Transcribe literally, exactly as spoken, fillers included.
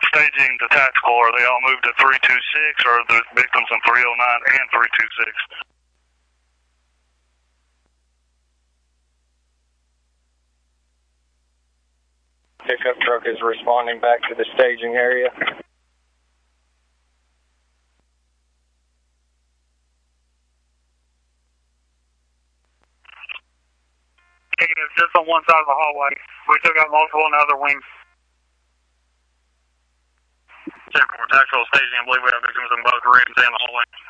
staging the tactical? Are they all moved to three two six, or are the victims in three oh nine and three two six? Pickup truck is responding back to the staging area. Negative, just on one side of the hallway. We still got multiple in the other wings. Check for tactical staging. I believe we have victims in both rooms and the hallway.